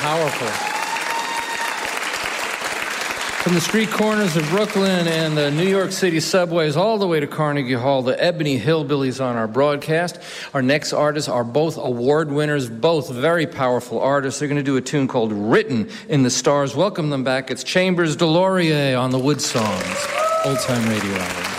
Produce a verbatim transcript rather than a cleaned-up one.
Powerful. From the street corners of Brooklyn and the New York City subways all the way to Carnegie Hall, the Ebony Hillbillies on our broadcast. Our next artists are both award winners, both very powerful artists. They're going to do a tune called Written in the Stars. Welcome them back. It's Chambers Delorier on the Wood Songs. Old Time Radio Hour.